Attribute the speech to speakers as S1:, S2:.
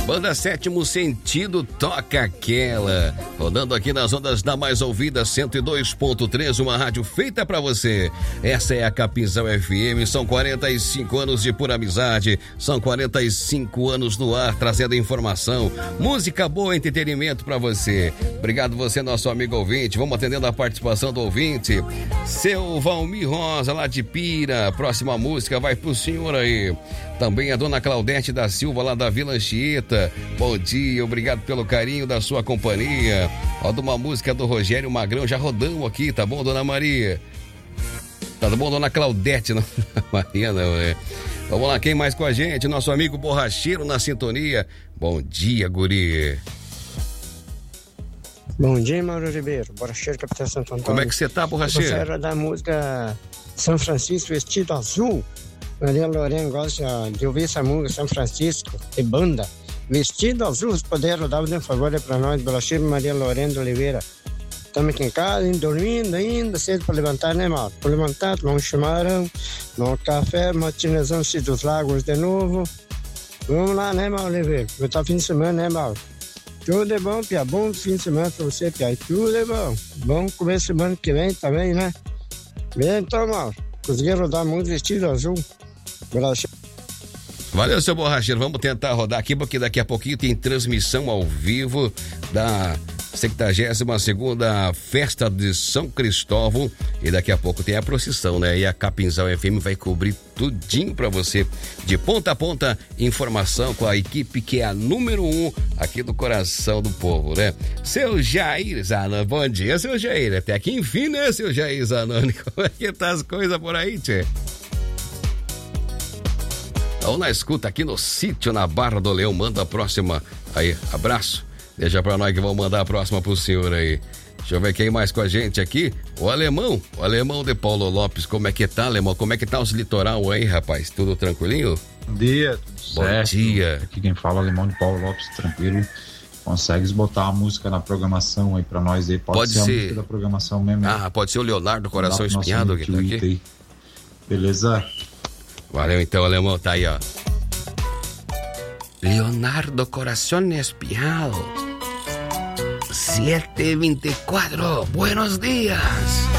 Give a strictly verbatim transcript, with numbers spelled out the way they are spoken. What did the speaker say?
S1: Banda Sétimo Sentido, Toca Aquela. Rodando aqui nas ondas da mais ouvida cento e dois ponto três, uma rádio feita pra você. Essa é a Capinzão F M, são quarenta e cinco anos de pura amizade, são quarenta e cinco anos no ar, trazendo informação, música boa, entretenimento pra você. Obrigado você, nosso amigo ouvinte. Vamos atendendo a participação do ouvinte. Seu Valmir Rosa, lá de Pira. Próxima música vai pro senhor aí. Também a dona Claudete da Silva, lá da Vila Anchieta. Bom dia, obrigado pelo carinho da sua companhia. Ó, de uma música do Rogério Magrão, já rodamos aqui, tá bom, dona Maria? Tá bom, dona Claudete, não, Maria não, é. Vamos lá, quem mais com a gente? Nosso amigo Borracheiro na sintonia. Bom dia, guri.
S2: Bom dia, Mauro Ribeiro, Borracheiro, Capitão Santo Antônio.
S1: Como é que você tá, Borracheiro?
S2: Você era da música São Francisco Vestido Azul. Maria Lorena gosta de ouvir essa música, São Francisco, de banda. Vestido Azul, se puder rodar, dê um favor para nós, Borracheiro Maria Lorena de Oliveira. Estamos aqui em casa, indo, dormindo ainda, cedo para levantar, né, Mauro? Para levantar, tomar um chimarrão, tomar um café, matinezão dos Lagos de novo. Vamos lá, né, Mauro Oliveira? Vai estar fim de semana, né, Mauro? Tudo é bom, Pia. Bom fim de semana pra você, Pia. Tudo é bom. Bom comer semana que vem também, né? Vem então, Mauro. Consegui rodar muito vestido azul. Borracheiro.
S1: Valeu, seu Borracheiro. Vamos tentar rodar aqui, porque daqui a pouquinho tem transmissão ao vivo da sexagésima segunda Festa de São Cristóvão. E daqui a pouco tem a procissão, né? E a Capinzão F M vai cobrir tudinho pra você, de ponta a ponta, informação com a equipe que é a número um aqui do coração do povo, né? Seu Jair Zanoni, bom dia, seu Jair. Até aqui enfim, né, seu Jair Zanoni? Como é que tá as coisas por aí, tchê? Então, na escuta aqui no sítio, na Barra do Leão, manda a próxima aí, abraço. Deixa pra nós que vão mandar a próxima pro senhor aí. Deixa eu ver quem mais com a gente aqui. O Alemão, o Alemão de Paulo Lopes. Como é que tá, Alemão? Como é que tá os litoral aí, rapaz? Tudo tranquilinho?
S3: Bom dia, tudo
S1: Bom
S3: certo.
S1: dia.
S3: Aqui quem fala é o Alemão de Paulo Lopes, tranquilo. Consegues botar a música na programação aí pra nós aí? Pode,
S1: Pode
S3: ser,
S1: ser
S3: a música da programação mesmo.
S1: Ah, pode ser o Leonardo Coração Espinhado que tá aqui.
S3: Aí. Beleza?
S1: Valeu então, Alemão, tá aí, ó. Leonardo Coração Espinhado. siete veinticuatro, buenos días.